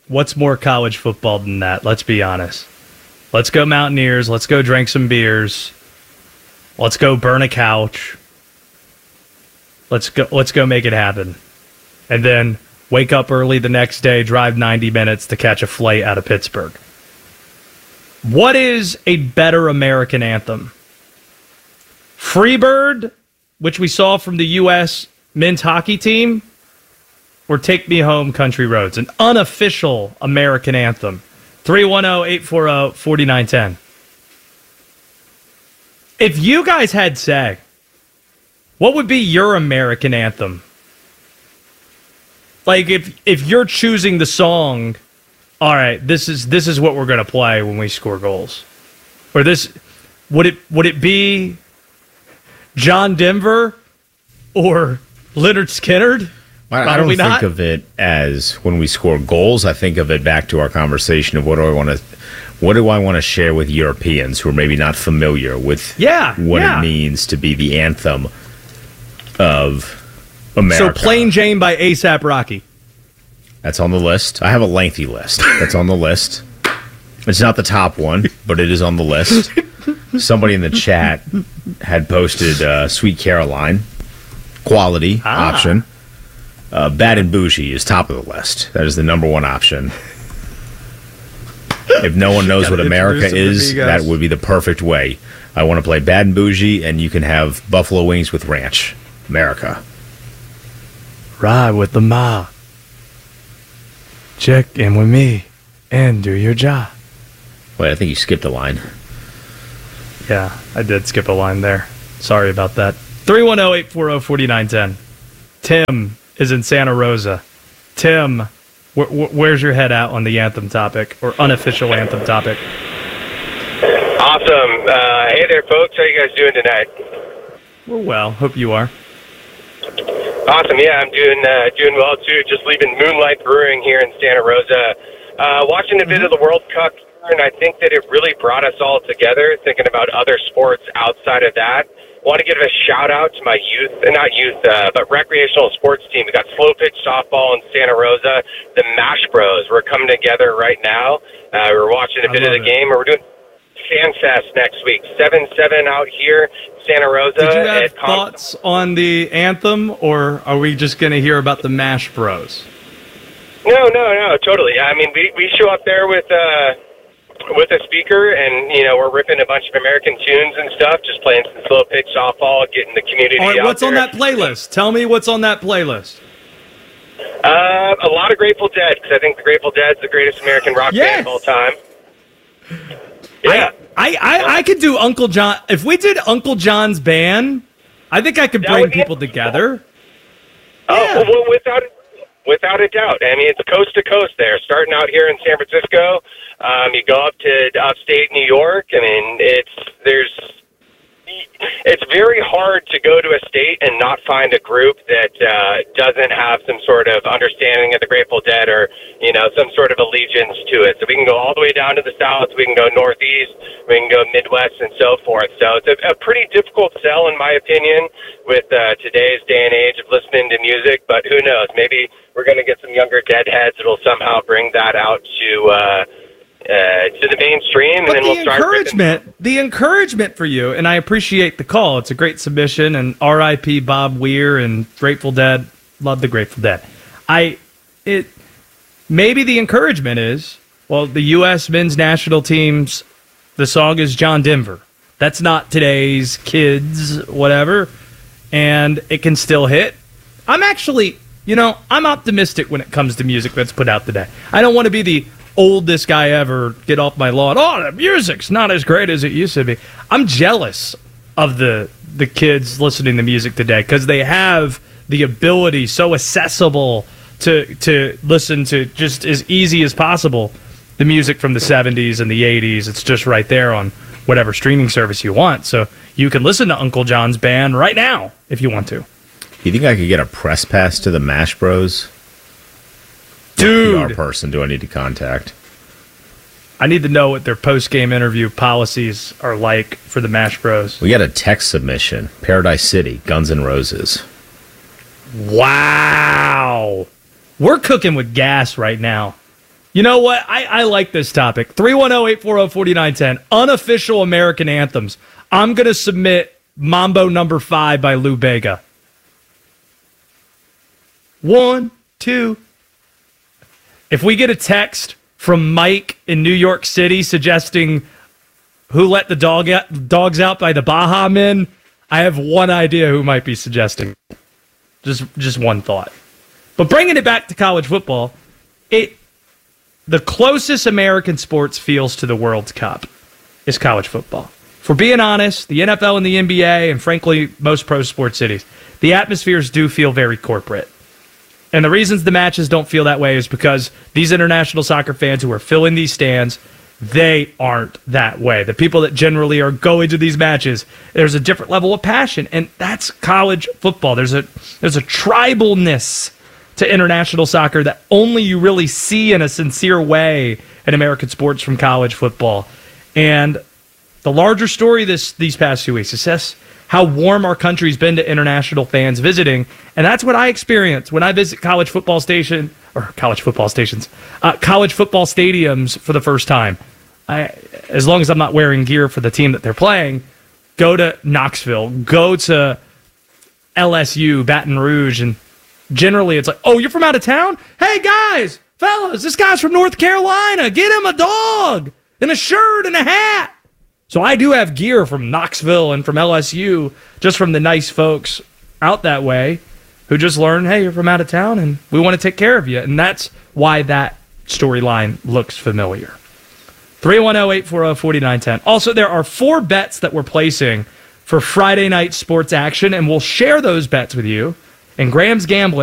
what's more college football than that? Let's be honest. Let's go Mountaineers. Let's go drink some beers. Let's go burn a couch. Let's go make it happen. And then wake up early the next day, drive 90 minutes to catch a flight out of Pittsburgh. What is a better American anthem? Freebird, which we saw from the U.S. men's hockey team, or Take Me Home, Country Roads, an unofficial American anthem? 310-840-4910. If you guys had say, what would be your American anthem? Like, if you're choosing the song, all right, this is what we're going to play when we score goals. Or this, would it be John Denver or Leonard Skinner? I don't think of it as when we score goals. I think of it back to our conversation of what do I want to share with Europeans who are maybe not familiar with what it means to be the anthem of America. So Plain Jane by A$AP Rocky. That's on the list. I have a lengthy list. That's on the list. It's not the top one, but it is on the list. Somebody in the chat had posted Sweet Caroline, quality option. Bad and Bougie is top of the list. That is the number one option. If no one knows what America is, that would be the perfect way. I want to play Bad and Bougie, and you can have buffalo wings with ranch. America. Ride with the mob. Check in with me and do your job. Wait, I think you skipped a line. Yeah, I did skip a line there. Sorry about that. 310-840-4910. Tim is in Santa Rosa. Tim, where's your head at on the anthem topic or unofficial anthem topic? Awesome. Hey there, folks. How you guys doing tonight? We're well. Hope you are. Awesome. Yeah, I'm doing well too. Just leaving Moonlight Brewing here in Santa Rosa. Watching a bit of the World Cup, and I think that it really brought us all together. Thinking about other sports outside of that. Want to give a shout out to my but recreational sports team. We got slow pitch softball in Santa Rosa. The Mash Bros. We're coming together right now. We're watching a bit of the game, and we're doing Fan Fest next week. 7-7 out here, Santa Rosa. Did you have thoughts on the anthem, or are we just going to hear about the Mash Bros? No, totally. I mean, we show up there with a speaker, and we're ripping a bunch of American tunes and stuff, just playing some slow pitch softball, getting the community All right, out what's there. on that playlist? Tell me what's on that playlist. A lot of Grateful Dead, because I think the Grateful Dead's the greatest American rock band of all time. Yeah. I could do Uncle John. If we did Uncle John's band, I think I could bring people together. Oh, well, without a doubt. I mean, it's coast to coast there. Starting out here in San Francisco, you go up to upstate New York. I mean, it's very hard to go to a state and not find a group that doesn't have some sort of understanding of the Grateful Dead or, some sort of allegiance to it. So we can go all the way down to the south. We can go northeast. We can go Midwest and so forth. So it's a pretty difficult sell, in my opinion, with today's day and age of listening to music. But who knows? Maybe we're going to get some younger Deadheads that will somehow bring that out to the mainstream, and then we'll start. The encouragement for you, and I appreciate the call. It's a great submission, and R.I.P. Bob Weir and Grateful Dead. Love the Grateful Dead. Maybe the encouragement is, well, the U.S. men's national team's, the song is John Denver. That's not today's kids, whatever, and it can still hit. I'm actually, I'm optimistic when it comes to music that's put out today. I don't want to be the oldest guy ever, get off my lawn. Oh, the music's not as great as it used to be. I'm jealous of the kids listening to music today because they have the ability so accessible to listen to just as easy as possible the music from the 70s and the 80s. It's just right there on whatever streaming service you want. So you can listen to Uncle John's band right now if you want to. You think I could get a press pass to the Mash Bros? Dude. What PR person do I need to contact? I need to know what their post-game interview policies are like for the Mash Bros. We got a text submission. Paradise City, Guns N' Roses. Wow. We're cooking with gas right now. You know what? I like this topic. 310-840-4910. Unofficial American anthems. I'm going to submit Mambo Number 5 by Lou Bega. 1, 2. If we get a text from Mike in New York City suggesting Who Let the Dogs Out by the Baha Men, I have one idea who might be suggesting. Just one thought. But bringing it back to college football, the closest American sports feels to the World Cup is college football. If we're being honest, the NFL and the NBA, and frankly, most pro sports cities, the atmospheres do feel very corporate. And the reasons the matches don't feel that way is because these international soccer fans who are filling these stands, they aren't that way. The people that generally are going to these matches, there's a different level of passion, and that's college football. There's a tribalness to international soccer that only you really see in a sincere way in American sports from college football. And the larger story these past 2 weeks is just how warm our country's been to international fans visiting, and that's what I experience when I visit college football stadiums for the first time. As long as I'm not wearing gear for the team that they're playing, go to Knoxville, go to LSU, Baton Rouge, and generally it's like, oh, you're from out of town? Hey, guys, fellas, this guy's from North Carolina. Get him a dog and a shirt and a hat. So I do have gear from Knoxville and from LSU, just from the nice folks out that way who just learned, hey, you're from out of town and we want to take care of you. And that's why that storyline looks familiar. 310-840-4910. Also, there are 4 bets that we're placing for Friday night sports action, and we'll share those bets with you. And Graham's Gambling